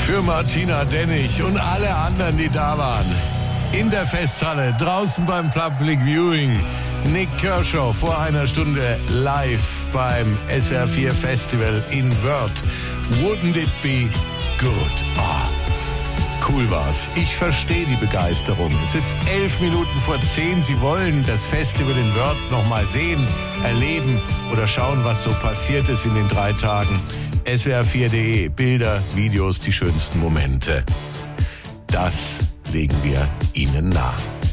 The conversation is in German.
Für Martina Dennig und alle anderen, die da waren. In der Festhalle, draußen beim Public Viewing. Nick Kershaw vor einer Stunde live beim SWR4 Festival in Wörth. Wouldn't it be good? Oh, cool war's. Ich verstehe die Begeisterung. Es ist 11:11. Sie wollen das Festival in Wörth noch mal sehen, erleben oder schauen, was so passiert ist in den 3 Tagen. SWR4.de, Bilder, Videos, die schönsten Momente. Das legen wir Ihnen nahe.